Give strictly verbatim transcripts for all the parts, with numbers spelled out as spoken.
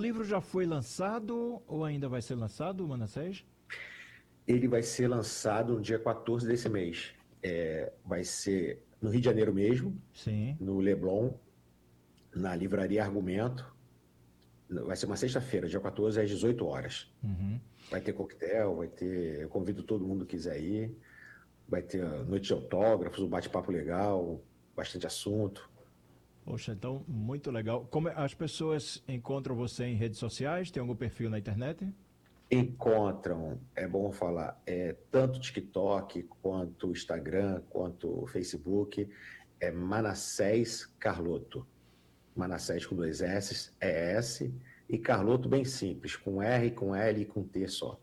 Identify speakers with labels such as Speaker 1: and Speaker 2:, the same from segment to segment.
Speaker 1: livro já foi lançado ou ainda vai ser lançado, Manassés?
Speaker 2: Ele vai ser lançado no dia quatorze desse mês. É, vai ser no Rio de Janeiro mesmo,
Speaker 1: Sim.
Speaker 2: no Leblon, na Livraria Argumento. Vai ser uma sexta-feira, dia quatorze, às dezoito horas.
Speaker 1: Uhum.
Speaker 2: Vai ter coquetel, vai ter. Eu convido todo mundo que quiser ir. Vai ter a noite de autógrafos, um bate-papo legal, bastante assunto.
Speaker 1: Poxa, então, muito legal. Como é- as pessoas encontram você em redes sociais? Tem algum perfil na internet?
Speaker 2: Encontram, é bom falar, é, tanto TikTok, quanto Instagram, quanto Facebook, é Manassés Carlotto. Manassés com dois S, é S, e Carlotto bem simples, com R, com L e com T só.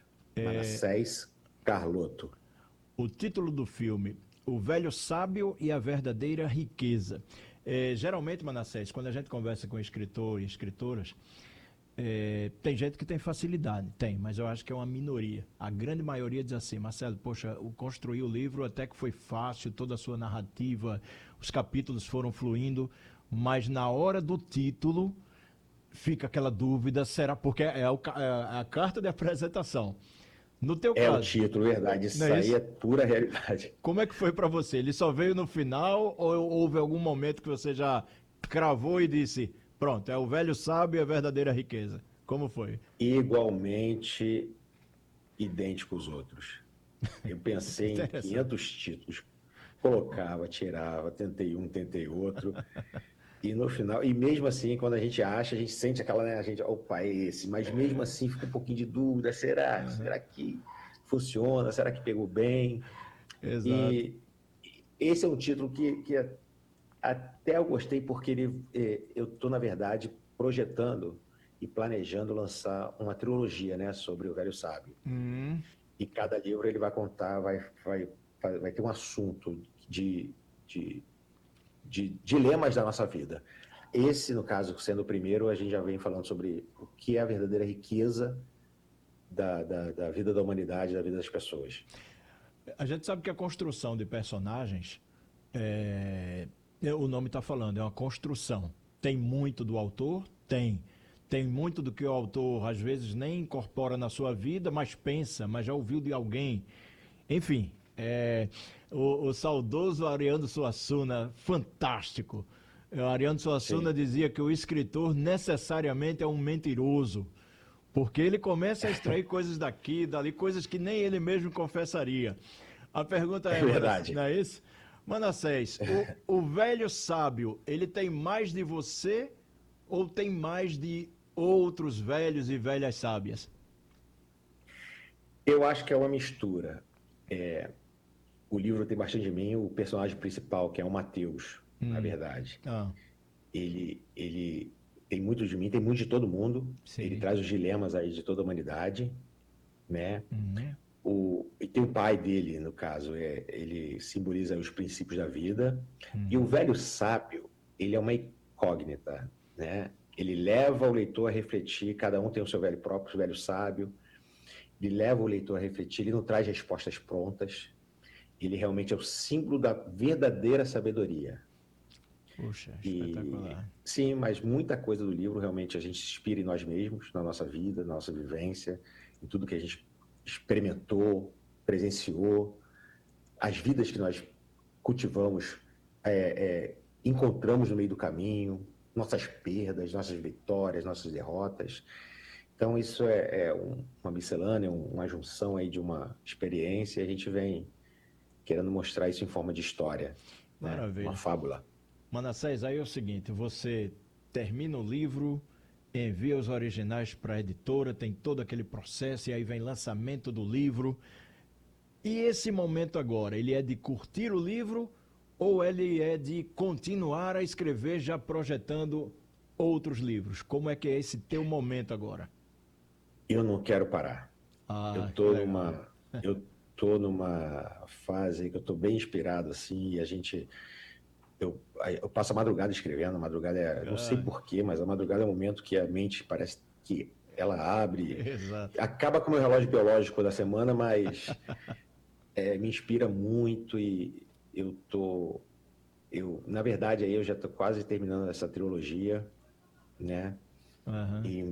Speaker 2: Manassés Carlotto.
Speaker 1: O título do filme, O Velho Sábio e a Verdadeira Riqueza. É, geralmente, Manassés, quando a gente conversa com escritor e escritoras, é, tem gente que tem facilidade, tem, mas eu acho que é uma minoria. A grande maioria diz assim, Marcelo, poxa, o construir o livro até que foi fácil, toda a sua narrativa, os capítulos foram fluindo, mas na hora do título fica aquela dúvida, será porque é, o, é a carta de apresentação. No teu
Speaker 2: É o
Speaker 1: caso,
Speaker 2: título, verdade.
Speaker 1: não
Speaker 2: Isso
Speaker 1: é
Speaker 2: aí é
Speaker 1: isso?
Speaker 2: pura realidade.
Speaker 1: Como é que foi para você? Ele só veio no final ou houve algum momento que você já cravou e disse, pronto, é o velho sábio e a verdadeira riqueza? Como foi?
Speaker 2: Igualmente idêntico aos outros. Eu pensei em
Speaker 1: Interessante.
Speaker 2: quinhentos títulos, colocava, tirava, tentei um, tentei outro, e no final, e mesmo assim, quando a gente acha, a gente sente aquela, né, a gente, opa, é esse, mas mesmo assim fica um pouquinho de dúvida, será? Será que funciona? Será que pegou bem?
Speaker 1: Exato.
Speaker 2: E esse é um título que, que até eu gostei, porque ele, eu estou, na verdade, projetando e planejando lançar uma trilogia, né, sobre o Velho Sábio.
Speaker 1: Hum,
Speaker 2: E cada livro ele vai contar, vai, vai, vai ter um assunto de, de, de dilemas da nossa vida. Esse, no caso, sendo o primeiro, a gente já vem falando sobre o que é a verdadeira riqueza da, da, da vida da humanidade, da vida das pessoas.
Speaker 1: a gente sabe que a construção de personagens, é, é, o nome está falando, é uma construção. Tem muito do autor? Tem. Tem muito do que o autor às vezes nem incorpora na sua vida, mas pensa, mas já ouviu de alguém. Enfim, é, o, o saudoso Ariano Suassuna, fantástico. O Ariano Suassuna
Speaker 2: Sim,
Speaker 1: dizia que o escritor necessariamente é um mentiroso, porque ele começa a extrair coisas daqui, dali, coisas que nem ele mesmo confessaria. A pergunta
Speaker 2: é
Speaker 1: é, Manassés, não
Speaker 2: verdade.
Speaker 1: é isso? Manassés, o, o velho sábio, ele tem mais de você ou tem mais de outros velhos e velhas sábias?
Speaker 2: Eu acho que é uma mistura. O livro tem bastante de mim, o personagem principal, que é o Mateus, na
Speaker 1: Hum.
Speaker 2: verdade.
Speaker 1: Ah,
Speaker 2: Ele, ele tem muito de mim, tem muito de todo mundo. Ele
Speaker 1: sim.
Speaker 2: traz os dilemas aí de toda a humanidade, né?
Speaker 1: Uhum.
Speaker 2: O, e tem o pai dele, no caso, é, ele simboliza os princípios da vida. E o
Speaker 1: Uhum.
Speaker 2: velho sábio, ele é uma incógnita, né? Ele leva o leitor a refletir, cada um tem o seu velho próprio, o velho sábio. Ele leva o leitor a refletir, ele não traz respostas prontas. Ele realmente é o símbolo da verdadeira sabedoria.
Speaker 1: Puxa,
Speaker 2: E
Speaker 1: espetacular.
Speaker 2: sim, mas muita coisa do livro realmente a gente se inspira em nós mesmos, na nossa vida, na nossa vivência, em tudo que a gente experimentou, presenciou, as vidas que nós cultivamos, é, é, encontramos no meio do caminho, nossas perdas, nossas vitórias, nossas derrotas. Então, isso é, é um, uma miscelânea, uma junção aí de uma experiência, e a gente vem querendo mostrar isso em forma de história, né? Uma
Speaker 1: Maravilha.
Speaker 2: fábula.
Speaker 1: Manassés, aí é o seguinte, você termina o livro, envia os originais para a editora, tem todo aquele processo e aí vem lançamento do livro. E esse momento agora, ele é de curtir o livro ou ele é de continuar a escrever já projetando outros livros? Como é que é esse teu momento agora?
Speaker 2: Eu não quero parar. Eu
Speaker 1: Ah, que
Speaker 2: tô
Speaker 1: legal.
Speaker 2: numa, eu tô numa fase que eu tô bem inspirado assim, e a gente eu, eu passo a madrugada escrevendo, a madrugada é, não sei
Speaker 1: Ah,
Speaker 2: porquê, mas a madrugada é um momento que a mente parece que ela abre,
Speaker 1: exato.
Speaker 2: acaba com o meu relógio biológico da semana, mas é, me inspira muito e eu tô, eu, na verdade aí eu já tô quase terminando essa trilogia, né?
Speaker 1: Aham.
Speaker 2: E